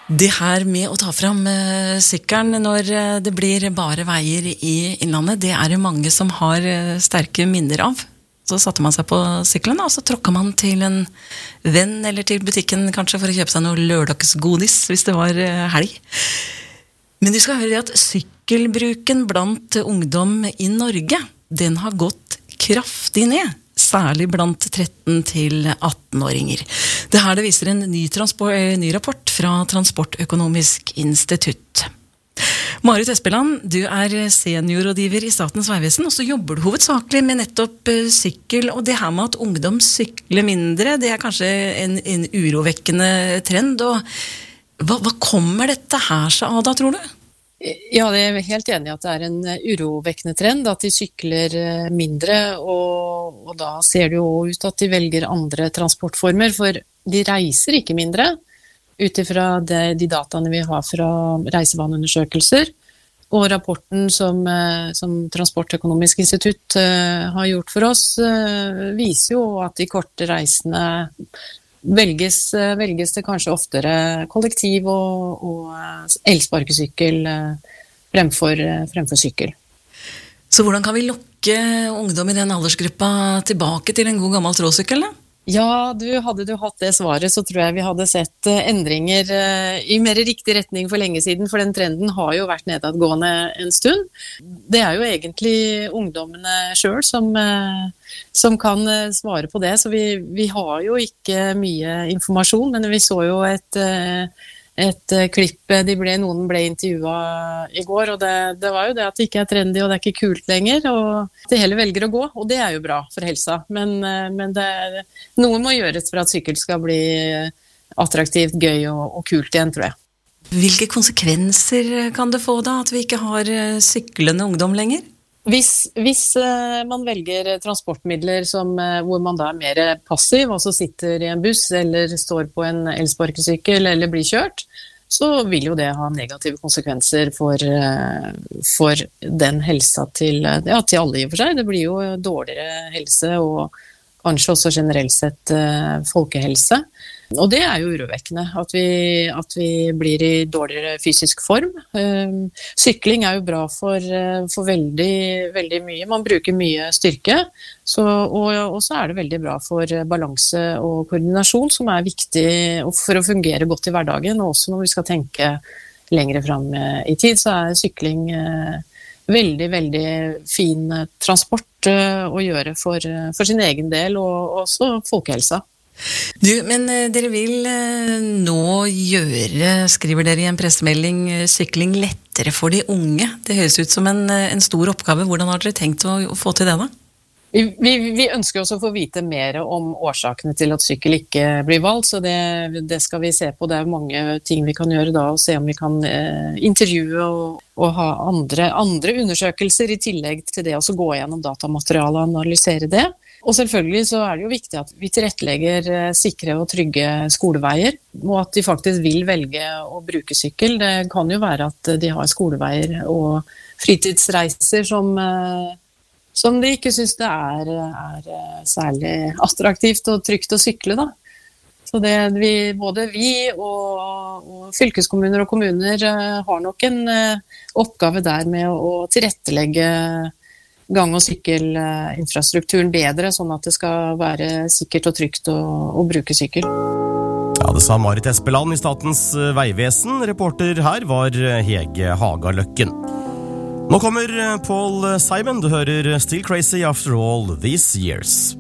Det her med å ta fram sykkelen når det blir bare veier i innlandet, det det jo mange som har sterke minner av. Så satte man seg på sykkelen, og så tråkket man til en venn eller til butikken kanskje for å kjøpe seg noe lørdagsgodis hvis det var helg. Men du skal høre det at sykkelbruken blant ungdom i Norge, den har gått kraftig ned. Særlig blant 13 til 18-åringer. Det her det viser en ny rapport fra Transportøkonomisk institutt. Marit Espeland, du seniorrådgiver i Statens vegvesen, og så jobber du hovedsakelig med nettopp sykkel, og det her med at ungdom sykler mindre, det kanskje en urovekkende trend, og hva kommer dette her seg av da, tror du? Ja, jeg helt enig i at det en urovekkende trend, at de sykler mindre, og da ser det jo ut at de velger andre transportformer, for de reiser ikke mindre, utifra de dataene vi har fra reisevaneundersøkelser, og rapporten som Transportøkonomisk institutt har gjort for oss, viser jo at de korte reisene velges det kanskje oftere kollektiv og elsparkesykkel fremfor sykkel. Så hvordan kan vi lokke ungdom i den aldersgruppa tilbake til en god gammel tråsykkel da? Ja, hadde du hatt det svaret, så tror jeg vi hadde sett endringer i mer riktig retning for lenge siden, for den trenden har jo vært nedadgående en stund. Det jo egentlig ungdommene selv som kan svare på det, så vi har jo ikke mye informasjon, men vi så jo et klipp, noen ble intervjuet i går, og det var jo det at det ikke trendy, og det ikke kult lenger, og de heller velger å gå, og det jo bra for helsa. Men noe må gjøres for at sykkel skal bli attraktivt, gøy og kult igjen, tror jeg. Hvilke konsekvenser kan det få da, at vi ikke har syklende ungdom lenger? Hvis man velger transportmidler hvor man da mer passiv, og så sitter i en buss eller står på en elsparkesykkel eller blir kjørt, så vil jo det ha negative konsekvenser for den helsa til alle i og for seg. Det blir jo dårligere helse og kanskje også generelt sett folkehelse. Og det jo urovekkende, at vi blir i dårligere fysisk form. Sykling jo bra for veldig, veldig mye. Man bruker mye styrke, og så det veldig bra for balanse og koordinasjon, som viktig for å fungere godt i hverdagen, og også når vi skal tenke lengre frem i tid, så sykling veldig, veldig fin transport å gjøre for sin egen del, og også folkehelsa. Men dere vil nå skriver dere i en pressemelding, sykling lettere for de unge. Det høres ut som en stor oppgave. Hvordan har dere tenkt å få til det da? Vi ønsker også å få vite mer om årsakene til at sykkel ikke blir valgt, så det skal vi se på. Det mange ting vi kan gjøre da, og se om vi kan intervjue og ha andre undersøkelser i tillegg til det, og så gå gjennom datamaterialet og analysere det. Og selvfølgelig så det jo viktig at vi tilrettelegger sikre og trygge skoleveier, og at de faktisk vil velge å bruke sykkel. Det kan jo være at de har skoleveier og fritidsreiser som de ikke synes det særlig attraktivt og trygt å sykle da. Så både vi og fylkeskommuner og kommuner har nok en oppgave der med å tilrettelegge gang- og sykkelinfrastrukturen bedre, sånn at det skal være sikkert og trygt å bruke sykkel. Ja, det sa Marit Espeland i Statens vegvesen. Reporter her var Hege Hagaløkken. Nå kommer Paul Simon. Du hører Still Crazy After All These Years.